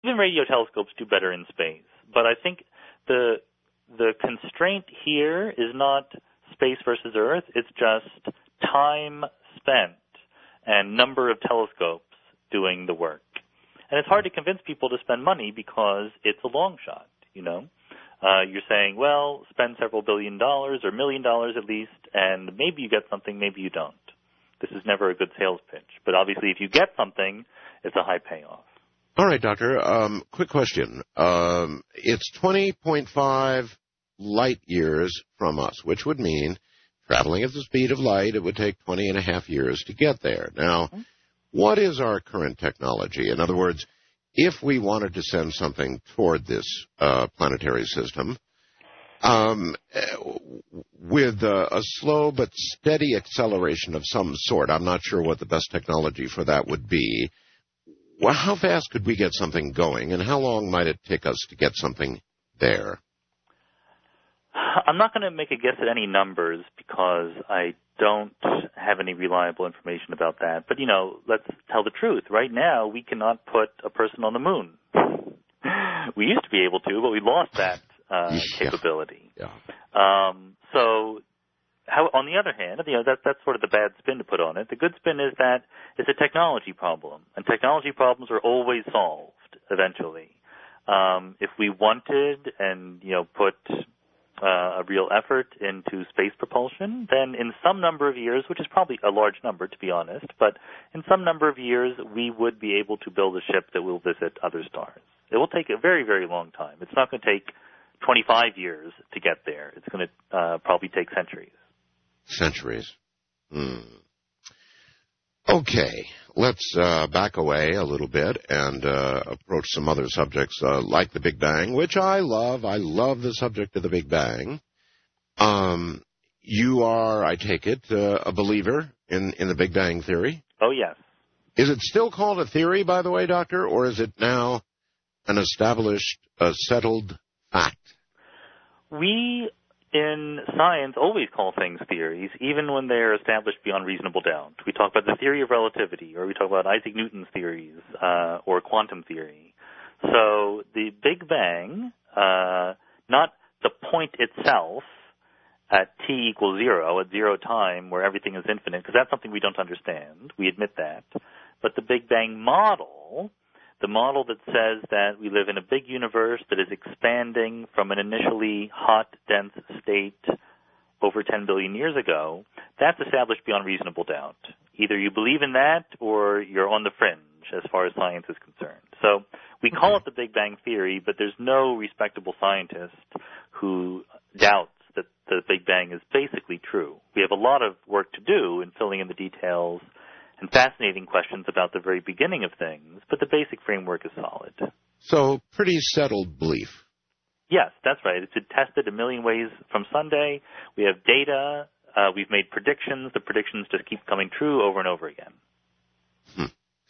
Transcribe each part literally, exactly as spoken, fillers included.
even radio telescopes do better in space. But I think the the constraint here is not space versus Earth. It's just time spent and number of telescopes doing the work. And it's hard to convince people to spend money because it's a long shot, you know. Uh, you're saying, well, spend several billion dollars or million dollars at least, and maybe you get something, maybe you don't. This is never a good sales pitch. But obviously, if you get something, it's a high payoff. All right, Doctor. Um, quick question. Um, it's twenty point five light years from us, which would mean traveling at the speed of light, it would take twenty and a half years to get there. Now, mm-hmm. What is our current technology? In other words, if we wanted to send something toward this uh, planetary system, um, with uh, a slow but steady acceleration of some sort, I'm not sure what the best technology for that would be, well, how fast could we get something going, and how long might it take us to get something there? I'm not going to make a guess at any numbers because I don't have any reliable information about that. But, you know, let's tell the truth. Right now, we cannot put a person on the moon. We used to be able to, but we lost that uh, yeah. capability. Yeah. Um, so, how, on the other hand, you know, that, that's sort of the bad spin to put on it. The good spin is that it's a technology problem, and technology problems are always solved eventually. Um, if we wanted and, you know, put Uh, a real effort into space propulsion, then in some number of years, which is probably a large number to be honest, but in some number of years we would be able to build a ship that will visit other stars. It will take a very, very long time. It's not going to take twenty-five years to get there. It's going to uh, probably take centuries. Centuries. Hmm. Okay, let's uh, back away a little bit and uh, approach some other subjects uh, like the Big Bang, which I love. I love the subject of the Big Bang. Um, you are, I take it, uh, a believer in, in the Big Bang theory? Oh, yes. Is it still called a theory, by the way, Doctor, or is it now an established, uh, settled fact? We in science always call things theories, even when they're established beyond reasonable doubt. We talk about the theory of relativity, or we talk about Isaac Newton's theories, uh, or quantum theory. So the Big Bang, uh, not the point itself at t equals zero, at zero time where everything is infinite, because that's something we don't understand. We admit that. But the Big Bang model, the model that says that we live in a big universe that is expanding from an initially hot, dense state over ten billion years ago, that's established beyond reasonable doubt. Either you believe in that or you're on the fringe as far as science is concerned. So we call it the Big Bang Theory, but there's no respectable scientist who doubts that the Big Bang is basically true. We have a lot of work to do in filling in the details and fascinating questions about the very beginning of things, but the basic framework is solid. So, pretty settled belief. Yes, that's right. It's been tested a million ways from Sunday. We have data. Uh, we've made predictions. The predictions just keep coming true over and over again. Hmm.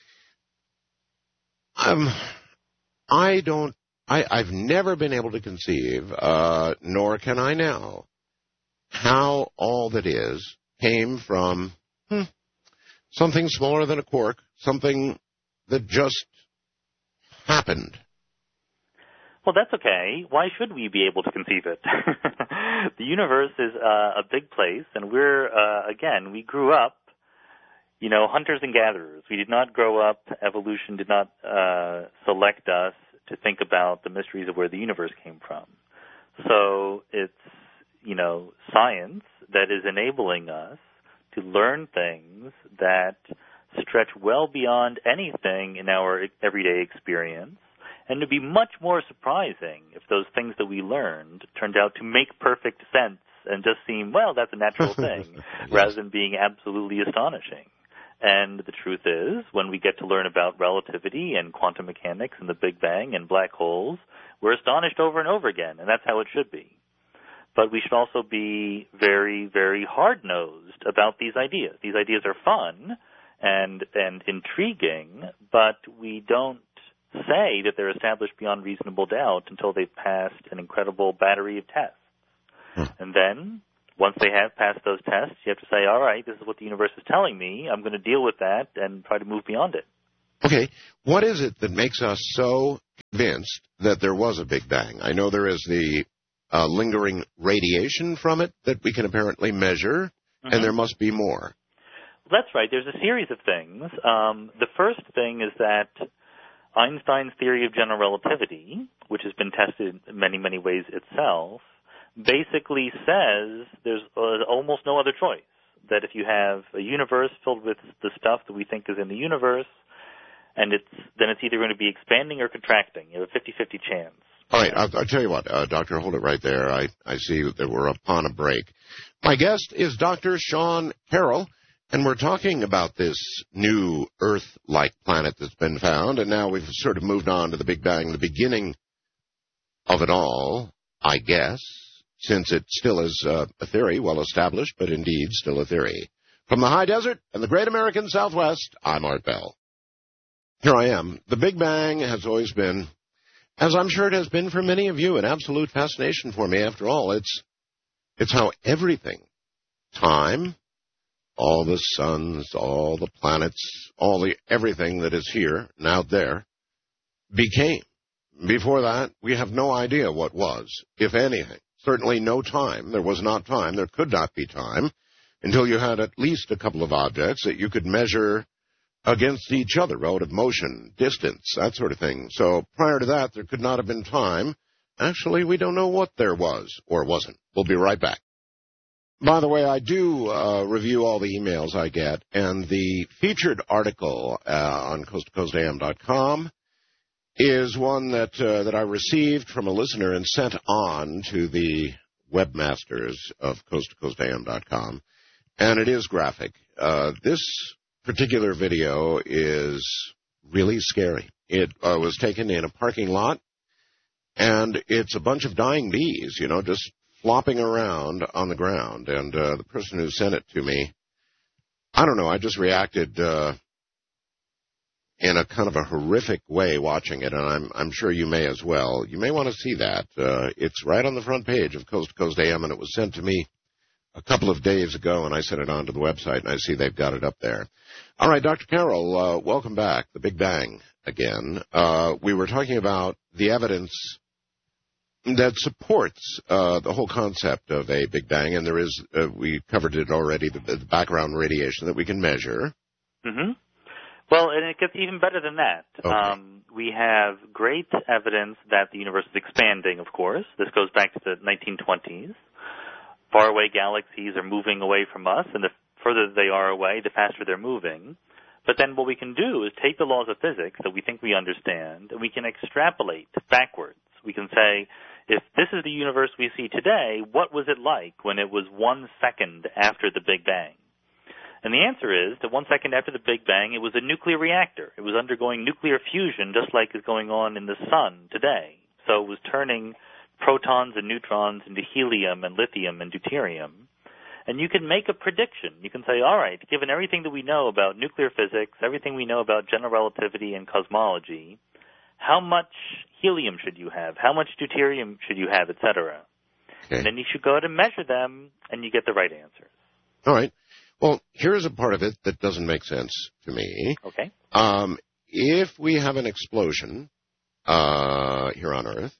Um, I don't, I, I've never been able to conceive, uh, nor can I now, how all that is came from, hmm, something smaller than a quark, something that just happened. Well, that's okay. Why should we be able to conceive it? The universe is uh, a big place, and we're, uh, again, we grew up, you know, hunters and gatherers. We did not grow up, evolution did not uh, select us to think about the mysteries of where the universe came from. So it's, you know, science that is enabling us to learn things that stretch well beyond anything in our everyday experience, and to be much more surprising if those things that we learned turned out to make perfect sense and just seem, well, that's a natural thing, yes, rather than being absolutely astonishing. And the truth is, when we get to learn about relativity and quantum mechanics and the Big Bang and black holes, we're astonished over and over again, and that's how it should be. But we should also be very, very hard-nosed about these ideas. These ideas are fun and and intriguing, but we don't say that they're established beyond reasonable doubt until they've passed an incredible battery of tests. Hmm. And then, once they have passed those tests, you have to say, all right, this is what the universe is telling me. I'm going to deal with that and try to move beyond it. Okay, what is it that makes us so convinced that there was a Big Bang? I know there is the uh, lingering radiation from it that we can apparently measure, mm-hmm. and there must be more. That's right. There's a series of things. Um, the first thing is that Einstein's theory of general relativity, which has been tested in many, many ways itself, basically says there's uh, almost no other choice. That if you have a universe filled with the stuff that we think is in the universe, and it's then it's either going to be expanding or contracting. You have a fifty-fifty chance. All right, I'll, I'll tell you what, uh, Doctor, hold it right there. I, I see that we're upon a break. My guest is Doctor Sean Carroll, and we're talking about this new Earth-like planet that's been found, and now we've sort of moved on to the Big Bang, the beginning of it all, I guess, since it still is uh, a theory, well established, but indeed still a theory. From the high desert and the great American Southwest, I'm Art Bell. Here I am. The Big Bang has always been, as I'm sure it has been for many of you, an absolute fascination for me. After all, it's it's how everything, time, all the suns, all the planets, all the everything that is here and out there became. Before that, we have no idea what was, if anything. Certainly no time. There was not time. There could not be time until you had at least a couple of objects that you could measure against each other, relative motion, distance, that sort of thing. So prior to that, there could not have been time. Actually, we don't know what there was or wasn't. We'll be right back. By the way, I do uh, review all the emails I get, and the featured article uh, on coast to coast a m dot com is one that uh, that I received from a listener and sent on to the webmasters of coast to coast a m dot com, and it is graphic. Uh, this particular video is really scary. It uh, was taken in a parking lot, and it's a bunch of dying bees, you know, just flopping around on the ground. And uh, the person who sent it to me, I don't know, I just reacted uh, in a kind of a horrific way watching it, and I'm I'm sure you may as well. You may want to see that. Uh, it's right on the front page of Coast to Coast A M, and it was sent to me a couple of days ago, and I sent it on to the website, and I see they've got it up there. All right, Doctor Carroll, uh, welcome back. The Big Bang again. Uh, we were talking about the evidence that supports uh, the whole concept of a Big Bang, and there is, uh, we covered it already, the, the background radiation that we can measure. Mm-hmm. Well, and it gets even better than that. Okay. Um, we have great evidence that the universe is expanding, of course. This goes back to the nineteen twenties. Faraway galaxies are moving away from us, and the further they are away, the faster they're moving. But then what we can do is take the laws of physics that we think we understand, and we can extrapolate backwards. We can say, if this is the universe we see today, what was it like when it was one second after the Big Bang? And the answer is that one second after the Big Bang, it was a nuclear reactor. It was undergoing nuclear fusion, just like is going on in the sun today. So it was turning protons and neutrons into helium and lithium and deuterium. And you can make a prediction. You can say, all right, given everything that we know about nuclear physics, everything we know about general relativity and cosmology, how much helium should you have? How much deuterium should you have, et cetera? Okay. And then you should go out and measure them, and you get the right answers. All right. Well, here's a part of it that doesn't make sense to me. Okay. Um, if we have an explosion uh, here on Earth,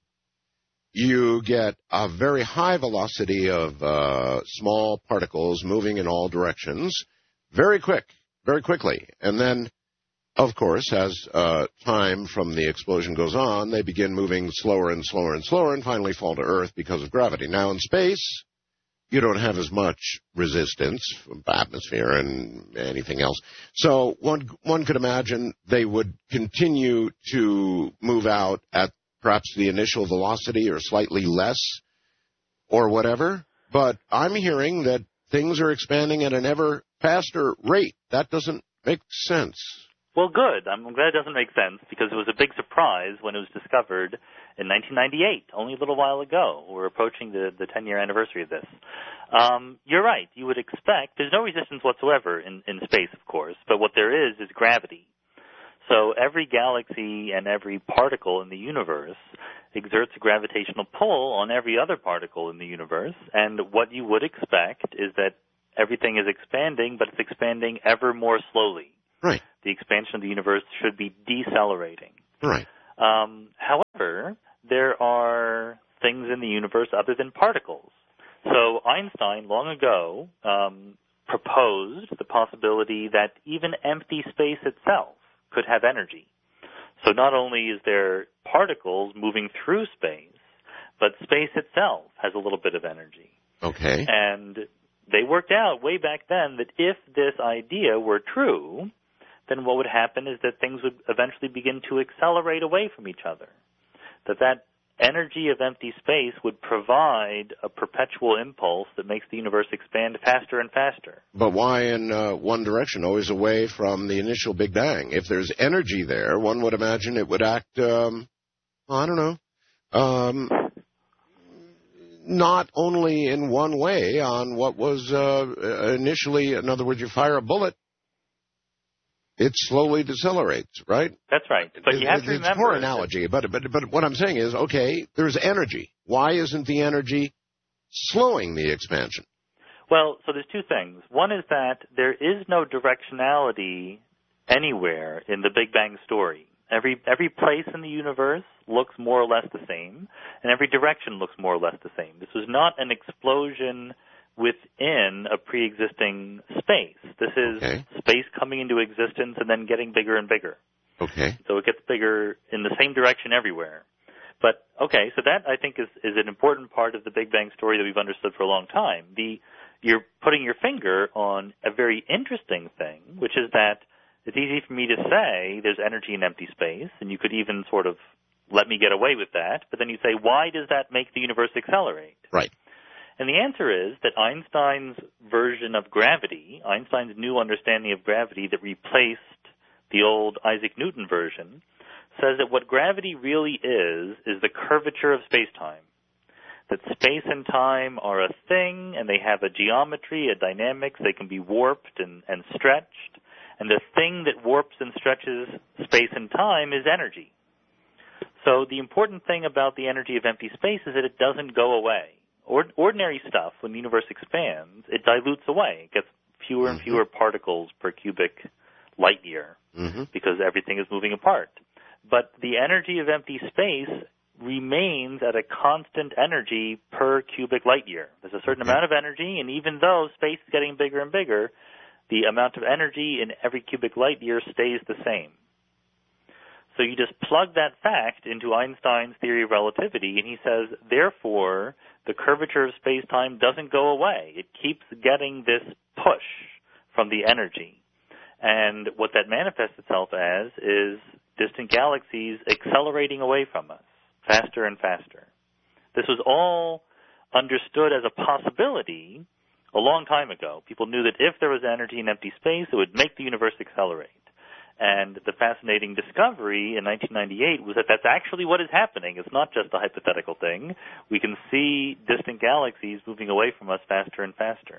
you get a very high velocity of uh, small particles moving in all directions, very quick, very quickly. And then, of course, as uh, time from the explosion goes on, they begin moving slower and slower and slower and finally fall to Earth because of gravity. Now, in space, you don't have as much resistance from atmosphere and anything else. So one one could imagine they would continue to move out at perhaps the initial velocity or slightly less or whatever. But I'm hearing that things are expanding at an ever faster rate. That doesn't make sense. Well, good. I'm glad it doesn't make sense because it was a big surprise when it was discovered in nineteen ninety-eight, only a little while ago. We're approaching the, the ten-year anniversary of this. Um, you're right. You would expect, there's no resistance whatsoever in, in space, of course, but what there is is gravity. So every galaxy and every particle in the universe exerts a gravitational pull on every other particle in the universe, and what you would expect is that everything is expanding, but it's expanding ever more slowly. Right. The expansion of the universe should be decelerating. Right. Um, however, there are things in the universe other than particles. So Einstein, long ago, um, proposed the possibility that even empty space itself could have energy. So not only is there particles moving through space, but space itself has a little bit of energy. Okay. And they worked out way back then that if this idea were true, then what would happen is that things would eventually begin to accelerate away from each other. That that energy of empty space would provide a perpetual impulse that makes the universe expand faster and faster. But why in uh, one direction, always away from the initial Big Bang? If there's energy there, one would imagine it would act, um, I don't know, um, not only in one way on what was uh, initially, in other words, you fire a bullet, it slowly decelerates, right? That's right. But you have to remember... It's poor analogy, but, but, but what I'm saying is, okay, there's energy. Why isn't the energy slowing the expansion? Well, so there's two things. One is that there is no directionality anywhere in the Big Bang story. Every every place in the universe looks more or less the same, and every direction looks more or less the same. This was not an explosion within a pre-existing space. This is okay. space coming into existence and then getting bigger and bigger. Okay. So it gets bigger in the same direction everywhere. But, okay, so that, I think, is, is an important part of the Big Bang story that we've understood for a long time. The, you're putting your finger on a very interesting thing, which is that it's easy for me to say there's energy in empty space, and you could even sort of let me get away with that, but then you say, why does that make the universe accelerate? Right. And the answer is that Einstein's version of gravity, Einstein's new understanding of gravity that replaced the old Isaac Newton version, says that what gravity really is, is the curvature of space-time. That space and time are a thing, and they have a geometry, a dynamics, they can be warped and, and stretched, and the thing that warps and stretches space and time is energy. So the important thing about the energy of empty space is that it doesn't go away. Ordinary stuff, when the universe expands, it dilutes away. It gets fewer and fewer mm-hmm. particles per cubic light year mm-hmm. because everything is moving apart. But the energy of empty space remains at a constant energy per cubic light year. There's a certain okay. amount of energy, and even though space is getting bigger and bigger, the amount of energy in every cubic light year stays the same. So you just plug that fact into Einstein's theory of relativity, and he says, therefore, the curvature of space-time doesn't go away. It keeps getting this push from the energy. And what that manifests itself as is distant galaxies accelerating away from us, faster and faster. This was all understood as a possibility a long time ago. People knew that if there was energy in empty space, it would make the universe accelerate. And the fascinating discovery in nineteen ninety-eight was that that's actually what is happening. It's not just a hypothetical thing. We can see distant galaxies moving away from us faster and faster.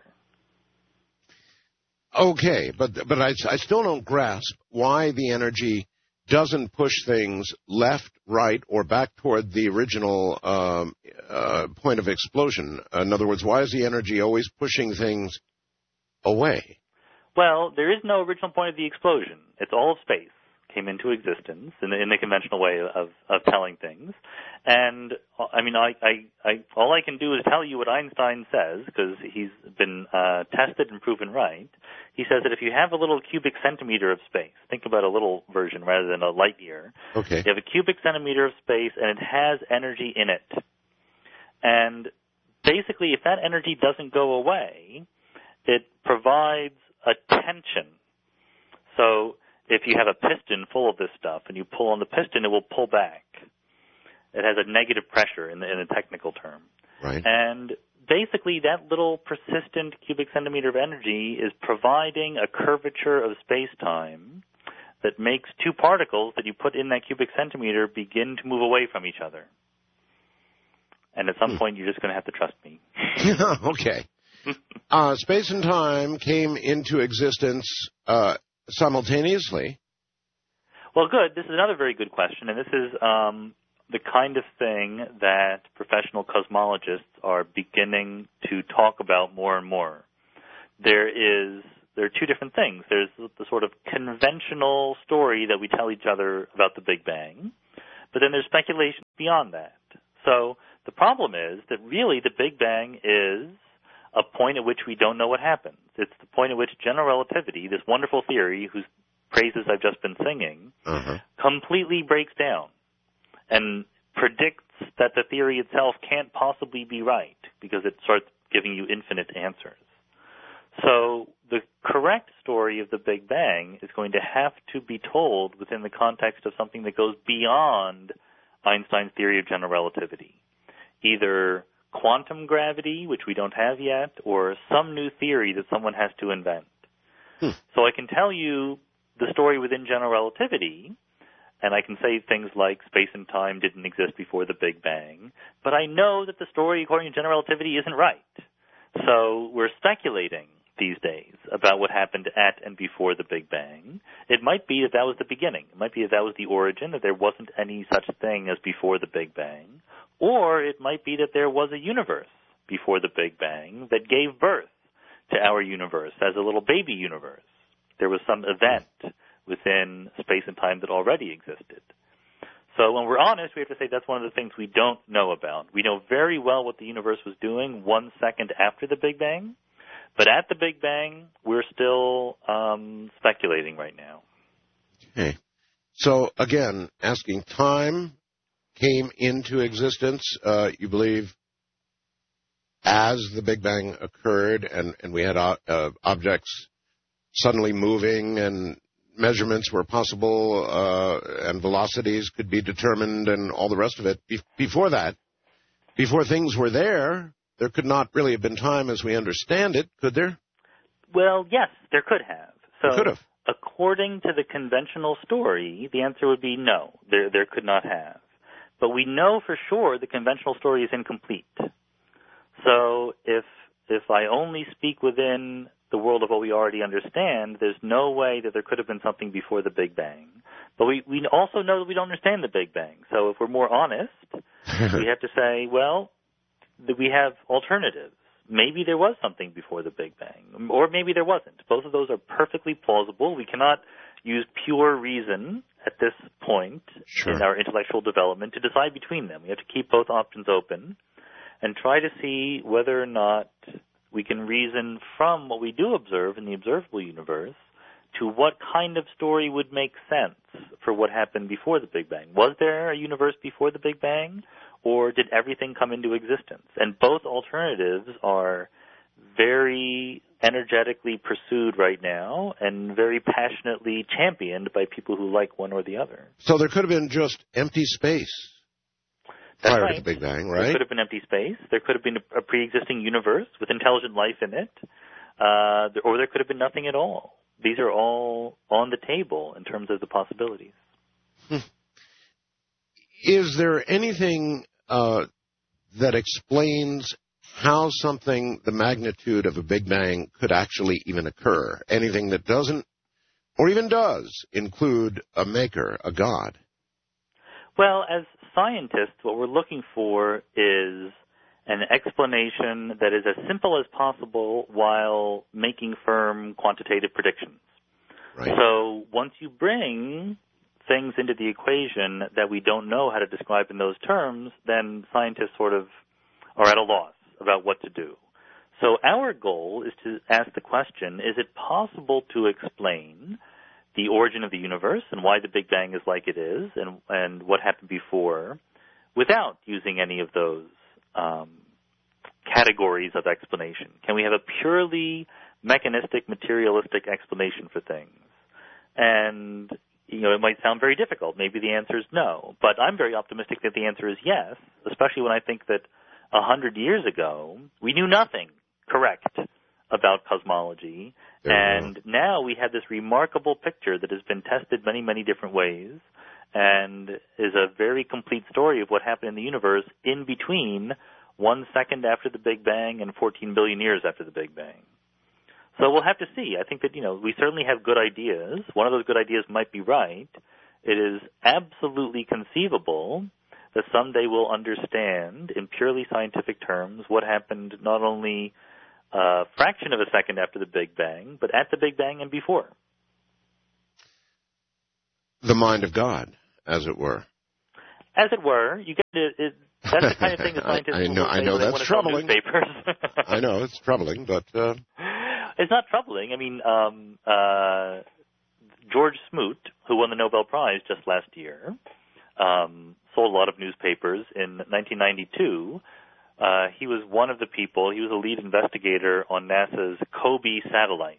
Okay, but but I, I still don't grasp why the energy doesn't push things left, right, or back toward the original um, uh, point of explosion. In other words, why is the energy always pushing things away? Well, there is no original point of the explosion. It's all of space came into existence in the, in the conventional way of, of telling things. And, I mean, I, I, I, all I can do is tell you what Einstein says, because he's been uh, tested and proven right. He says that if you have a little cubic centimeter of space, think about a little version rather than a light year. Okay. You have a cubic centimeter of space, and it has energy in it. And basically, if that energy doesn't go away, it provides a tension. So if you have a piston full of this stuff and you pull on the piston, it will pull back. It has a negative pressure in, the, in a technical term. Right. And basically that little persistent cubic centimeter of energy is providing a curvature of space-time that makes two particles that you put in that cubic centimeter begin to move away from each other. And at some hmm. point, you're just going to have to trust me. Okay. Uh, space and time came into existence uh, simultaneously. Well, good. This is another very good question, and this is um, the kind of thing that professional cosmologists are beginning to talk about more and more. There is there are two different things. There's the sort of conventional story that we tell each other about the Big Bang, but then there's speculation beyond that. So the problem is that really the Big Bang is a point at which we don't know what happens. It's the point at which general relativity, this wonderful theory whose praises I've just been singing, uh-huh. completely breaks down and predicts that the theory itself can't possibly be right because it starts giving you infinite answers. So the correct story of the Big Bang is going to have to be told within the context of something that goes beyond Einstein's theory of general relativity. Either quantum gravity, which we don't have yet, or some new theory that someone has to invent. Hmm. So I can tell you the story within general relativity, and I can say things like space and time didn't exist before the Big Bang, but I know that the story according to general relativity isn't right. So we're speculating these days about what happened at and before the Big Bang. It might be that that was the beginning. It might be that that was the origin, that there wasn't any such thing as before the Big Bang. Or it might be that there was a universe before the Big Bang that gave birth to our universe as a little baby universe. There was some event within space and time that already existed. So when we're honest, we have to say that's one of the things we don't know about. We know very well what the universe was doing one second after the Big Bang, but at the Big Bang, we're still um, speculating right now. Okay. So again, asking time came into existence, uh, you believe, as the Big Bang occurred, and, and we had uh, uh, objects suddenly moving, and measurements were possible, uh, and velocities could be determined, and all the rest of it. Be- before that, before things were there, there could not really have been time as we understand it, could there? Well, yes, there could have. So, there could have. According to the conventional story, the answer would be no, there there could not have. But we know for sure the conventional story is incomplete. So if if I only speak within the world of what we already understand, there's no way that there could have been something before the Big Bang. But we, we also know that we don't understand the Big Bang. So if we're more honest, we have to say, well, that we have alternatives. Maybe there was something before the Big Bang, or maybe there wasn't. Both of those are perfectly plausible. We cannot use pure reason at this point sure. in our intellectual development to decide between them. We have to keep both options open and try to see whether or not we can reason from what we do observe in the observable universe to what kind of story would make sense for what happened before the Big Bang. Was there a universe before the Big Bang, or did everything come into existence? And both alternatives are very energetically pursued right now and very passionately championed by people who like one or the other. So there could have been just empty space That's prior right. to the Big Bang, right? There could have been empty space. There could have been a, a pre-existing universe with intelligent life in it, uh, or there could have been nothing at all. These are all on the table in terms of the possibilities. Hmm. Is there anything uh, that explains how something the magnitude of a Big Bang could actually even occur? Anything that doesn't, or even does, include a maker, a God? Well, as scientists, what we're looking for is an explanation that is as simple as possible while making firm quantitative predictions. Right. So once you bring things into the equation that we don't know how to describe in those terms, then scientists sort of are at a loss about what to do. So our goal is to ask the question, is it possible to explain the origin of the universe and why the Big Bang is like it is and, and what happened before without using any of those um, categories of explanation? Can we have a purely mechanistic, materialistic explanation for things? And, you know, it might sound very difficult. Maybe the answer is no. But I'm very optimistic that the answer is yes, especially when I think that a hundred years ago, we knew nothing correct about cosmology. Yeah. And now we have this remarkable picture that has been tested many, many different ways and is a very complete story of what happened in the universe in between one second after the Big Bang and fourteen billion years after the Big Bang. So we'll have to see. I think that, you know, we certainly have good ideas. One of those good ideas might be right. It is absolutely conceivable that someday we'll understand in purely scientific terms what happened not only a fraction of a second after the Big Bang, but at the Big Bang and before. The mind of God, as it were. As it were. You get it. it that's the kind of thing that scientists I, I know, will say I know when they that's want to sell troubling. newspapers. I know it's troubling, but uh... it's not troubling. I mean, um, uh, George Smoot, who won the Nobel Prize just last year, um, sold a lot of newspapers. In nineteen ninety-two, uh, he was one of the people, he was a lead investigator on NASA's COBE satellite,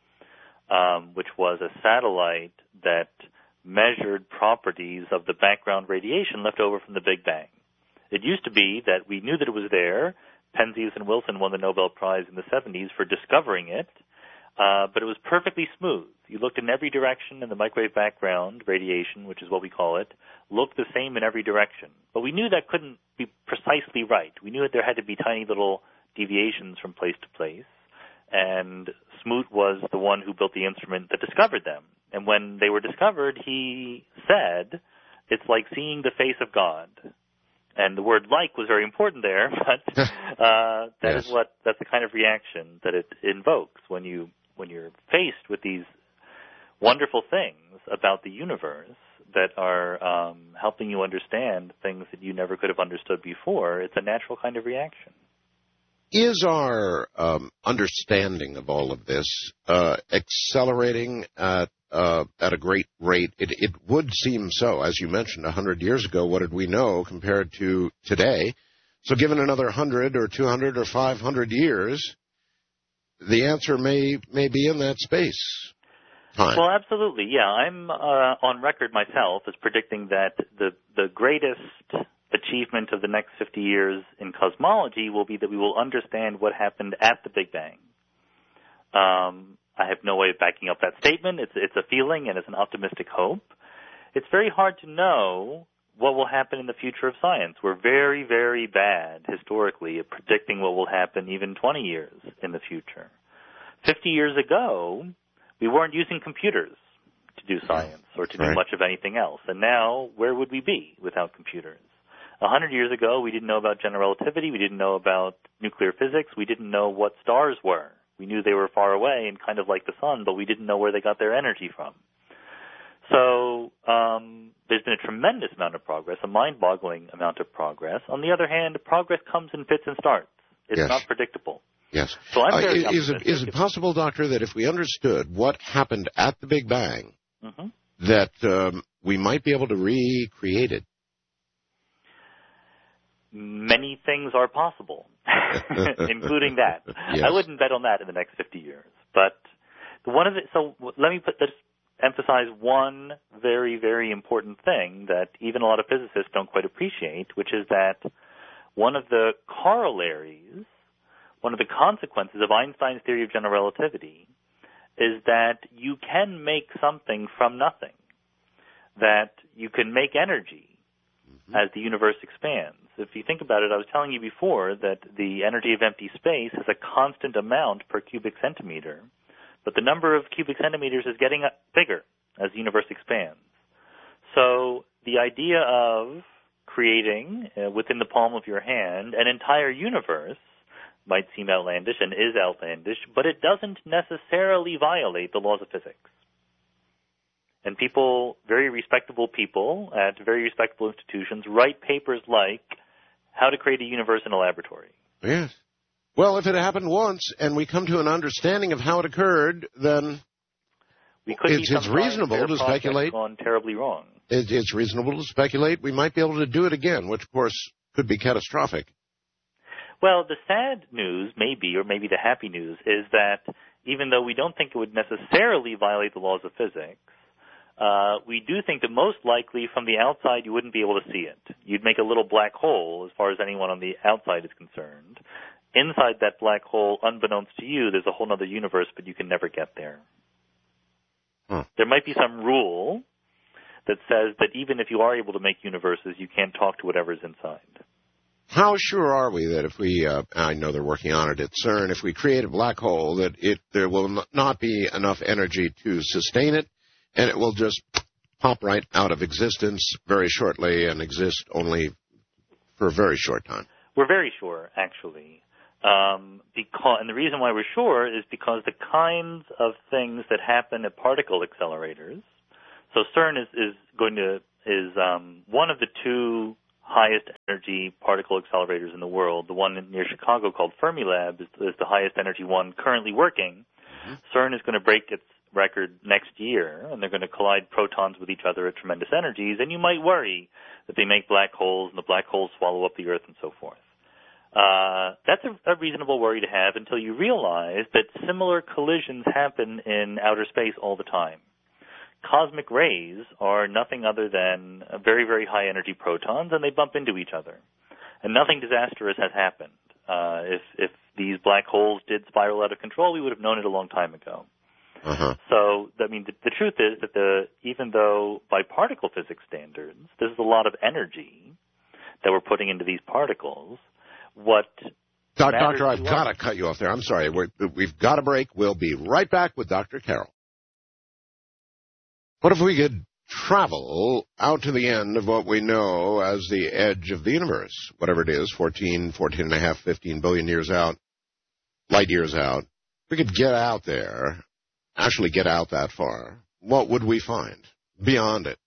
um, which was a satellite that measured properties of the background radiation left over from the Big Bang. It used to be that we knew that it was there. Penzias and Wilson won the Nobel Prize in the seventies for discovering it, uh, but it was perfectly smooth. You looked in every direction, and the microwave background radiation, which is what we call it, looked the same in every direction. But we knew that couldn't be precisely right. We knew that there had to be tiny little deviations from place to place, and Smoot was the one who built the instrument that discovered them. And when they were discovered, he said, it's like seeing the face of God. And the word "like" was very important there, but uh, that yes. is what that's the kind of reaction that it invokes when you when you're faced with these wonderful things about the universe that are um, helping you understand things that you never could have understood before. It's a natural kind of reaction. Is our um, understanding of all of this uh, accelerating at uh, at a great rate? It, it would seem so. As you mentioned, a hundred years ago, what did we know compared to today? So given another one hundred or two hundred or five hundred years, the answer may, may be in that space. Time. Well, absolutely, yeah. I'm uh, on record myself as predicting that the the greatest achievement of the next fifty years in cosmology will be that we will understand what happened at the Big Bang. Um, I have no way of backing up that statement. It's it's a feeling and it's an optimistic hope. It's very hard to know what will happen in the future of science. We're very, very bad historically at predicting what will happen even twenty years in the future. fifty years ago, we weren't using computers to do science or to right. do much of anything else. And now, where would we be without computers? A hundred years ago, we didn't know about general relativity. We didn't know about nuclear physics. We didn't know what stars were. We knew they were far away and kind of like the sun, but we didn't know where they got their energy from. So um, there's been a tremendous amount of progress, a mind-boggling amount of progress. On the other hand, progress comes in fits and starts. It's yes. not predictable. Yes. So I'm very uh, is, it, is it possible, Doctor, that if we understood what happened at the Big Bang, mm-hmm. that um, we might be able to recreate it? Many things are possible, including that. Yes. I wouldn't bet on that in the next fifty years. But the one of the, so let me put this, emphasize one very, very important thing that even a lot of physicists don't quite appreciate, which is that one of the corollaries, one of the consequences of Einstein's theory of general relativity is that you can make something from nothing, that you can make energy mm-hmm. as the universe expands. If you think about it, I was telling you before that the energy of empty space has a constant amount per cubic centimeter, but the number of cubic centimeters is getting bigger as the universe expands. So the idea of creating, uh, within the palm of your hand, an entire universe might seem outlandish and is outlandish, but it doesn't necessarily violate the laws of physics. And people, very respectable people at very respectable institutions, write papers like How to Create a Universe in a Laboratory. Yes. Well, if it happened once and we come to an understanding of how it occurred, then we could it's, it's reasonable to speculate. Gone terribly wrong. It, it's reasonable to speculate we might be able to do it again, which, of course, could be catastrophic. Well, the sad news, maybe, or maybe the happy news, is that even though we don't think it would necessarily violate the laws of physics, uh, we do think that most likely from the outside you wouldn't be able to see it. You'd make a little black hole as far as anyone on the outside is concerned. Inside that black hole, unbeknownst to you, there's a whole other universe, but you can never get there. Huh. There might be some rule that says that even if you are able to make universes, you can't talk to whatever's inside. How sure are we that if we, uh, I know they're working on it at CERN, if we create a black hole, that it there will not be enough energy to sustain it, and it will just pop right out of existence very shortly and exist only for a very short time? We're very sure, actually. Um, because, and the reason why we're sure is because the kinds of things that happen at particle accelerators. So CERN is, is going to is um, one of the two highest energy particle accelerators in the world. The one near Chicago called Fermilab is, is the highest energy one currently working. Mm-hmm. CERN is going to break its record next year, and they're going to collide protons with each other at tremendous energies, and you might worry that they make black holes, and the black holes swallow up the Earth and so forth. Uh, that's a, a reasonable worry to have until you realize that similar collisions happen in outer space all the time. Cosmic rays are nothing other than very, very high energy protons, and they bump into each other. And nothing disastrous has happened. Uh, if, if these black holes did spiral out of control, we would have known it a long time ago. Uh-huh. So, I mean, the, the truth is that the even though by particle physics standards, there's a lot of energy that we're putting into these particles, what Doc, Doctor, I've got to cut you off there. I'm sorry. We're, we've got a break. We'll be right back with Doctor Carroll. What if we could travel out to the end of what we know as the edge of the universe, whatever it is, fourteen, fourteen and a half, fifteen billion years out, light years out? If we could get out there, actually get out that far, what would we find beyond it?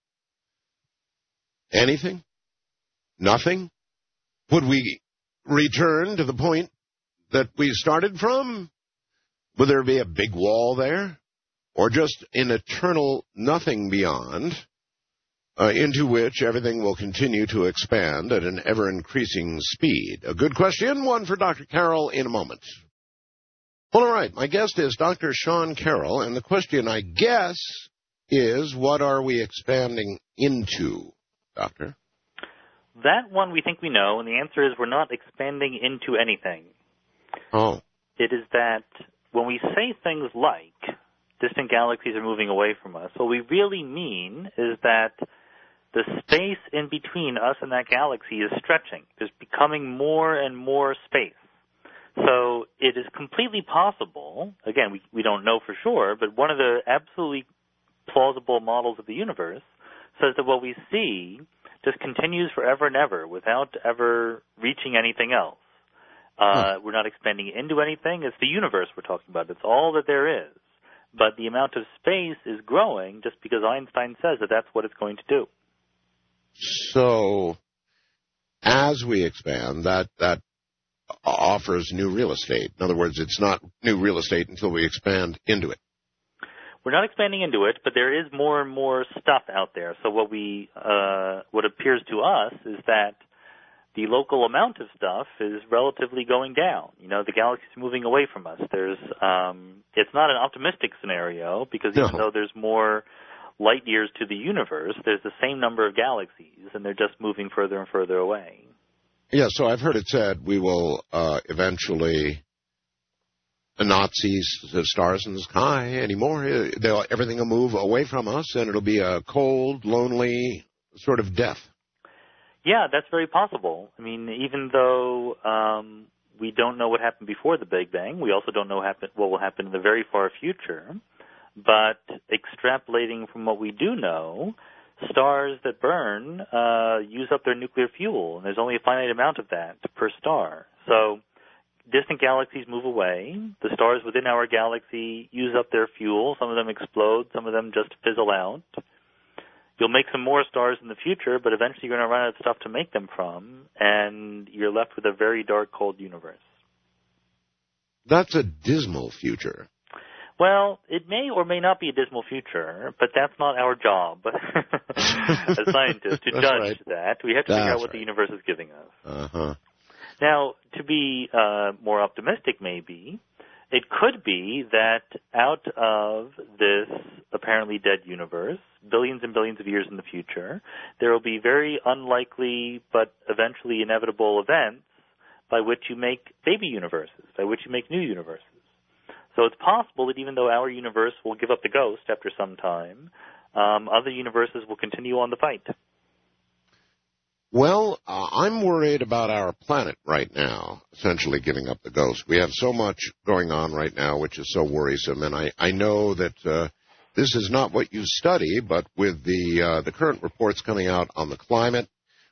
Anything? Nothing? Would we return to the point that we started from? Would there be a big wall there? Or just an eternal nothing beyond, uh, into which everything will continue to expand at an ever-increasing speed? A good question, one for Doctor Carroll in a moment. Well, all right, my guest is Doctor Sean Carroll, and the question, I guess, is what are we expanding into, Doctor? That one we think we know, and the answer is we're not expanding into anything. Oh. It is that when we say things like distant galaxies are moving away from us, what we really mean is that the space in between us and that galaxy is stretching. There's becoming more and more space. So it is completely possible, again, we, we don't know for sure, but one of the absolutely plausible models of the universe says that what we see just continues forever and ever without ever reaching anything else. Uh, hmm. We're not expanding into anything. It's the universe we're talking about. It's all that there is. But the amount of space is growing just because Einstein says that that's what it's going to do. So, as we expand, that that offers new real estate. In other words, it's not new real estate until we expand into it. We're not expanding into it, but there is more and more stuff out there. So what we, uh, what appears to us is that the local amount of stuff is relatively going down. You know, the galaxy is moving away from us. There's, um, it's not an optimistic scenario because even no. though there's more light years to the universe, there's the same number of galaxies, and they're just moving further and further away. Yeah, so I've heard it said we will uh, eventually not see stars in the sky anymore. They'll, everything will move away from us, and it'll be a cold, lonely sort of death. Yeah, that's very possible. I mean, even though um, we don't know what happened before the Big Bang, we also don't know happen, what will happen in the very far future. But extrapolating from what we do know, stars that burn uh, use up their nuclear fuel, and there's only a finite amount of that per star. So distant galaxies move away. The stars within our galaxy use up their fuel. Some of them explode. Some of them just fizzle out. You'll make some more stars in the future, but eventually you're going to run out of stuff to make them from, and you're left with a very dark, cold universe. That's a dismal future. Well, it may or may not be a dismal future, but that's not our job as scientists to judge right. that. We have to that's figure out what right. the universe is giving us. Uh-huh. Now, to be uh, more optimistic maybe, it could be that out of this apparently dead universe, billions and billions of years in the future, there will be very unlikely but eventually inevitable events by which you make baby universes, by which you make new universes. So it's possible that even though our universe will give up the ghost after some time, um, other universes will continue on the fight. Well, uh, I'm worried about our planet right now, essentially giving up the ghost. We have so much going on right now, which is so worrisome, and I, I know that uh, this is not what you study, but with the uh, the current reports coming out on the climate,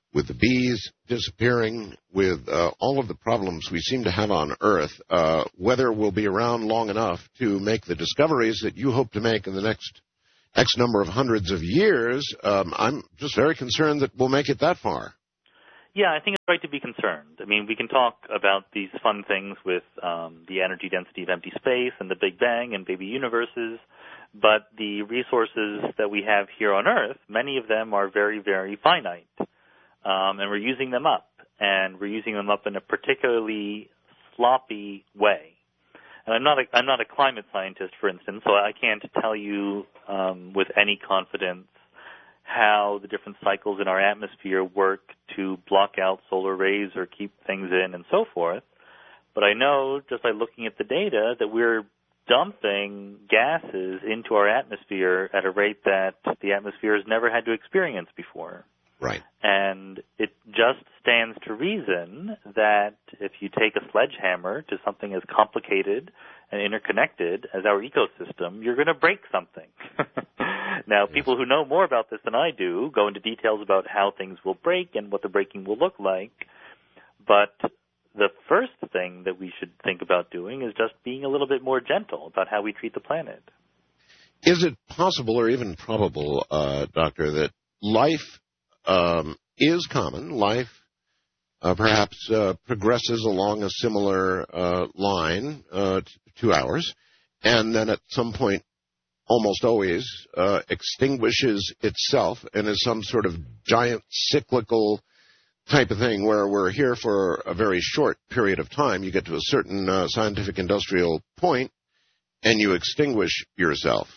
with the bees disappearing, with uh, all of the problems we seem to have on Earth, uh, weather will be around long enough to make the discoveries that you hope to make in the next X number of hundreds of years. Um, I'm just very concerned that we'll make it that far. Yeah, I think it's right to be concerned. I mean, we can talk about these fun things with um, the energy density of empty space and the Big Bang and baby universes, but the resources that we have here on Earth, many of them are very, very finite, um, and we're using them up, and we're using them up in a particularly sloppy way. And I'm not a, I'm not a climate scientist, for instance, so I can't tell you um, with any confidence how the different cycles in our atmosphere work to block out solar rays or keep things in and so forth. But I know, just by looking at the data, that we're dumping gases into our atmosphere at a rate that the atmosphere has never had to experience before. Right. And it just stands to reason that if you take a sledgehammer to something as complicated and interconnected as our ecosystem, you're going to break something. Now, people who know more about this than I do go into details about how things will break and what the breaking will look like. But the first thing that we should think about doing is just being a little bit more gentle about how we treat the planet. Is it possible or even probable, uh, Doctor, that life um, is common, life uh, perhaps uh, progresses along a similar uh, line uh, to ours, and then at some point almost always uh, extinguishes itself and is some sort of giant cyclical type of thing where we're here for a very short period of time. You get to a certain uh, scientific industrial point and you extinguish yourself.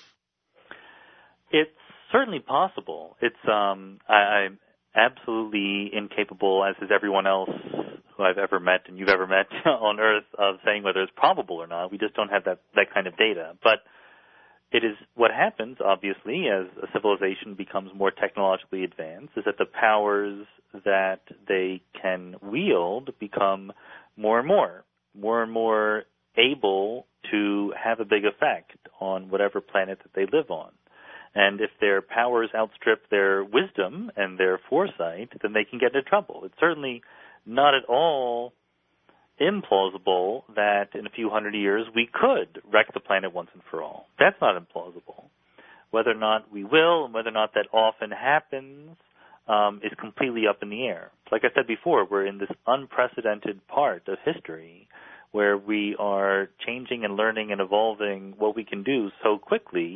It's certainly possible. It's um, I, I'm absolutely incapable, as is everyone else who I've ever met and you've ever met on Earth, of saying whether it's probable or not. We just don't have that, that kind of data. But it is what happens, obviously, as a civilization becomes more technologically advanced, is that the powers that they can wield become more and more, more and more able to have a big effect on whatever planet that they live on. And if their powers outstrip their wisdom and their foresight, then they can get into trouble. It's certainly not at all implausible that in a few hundred years we could wreck the planet once and for all. That's not implausible. Whether or not we will and whether or not that often happens um, is completely up in the air. Like I said before, we're in this unprecedented part of history where we are changing and learning and evolving what we can do so quickly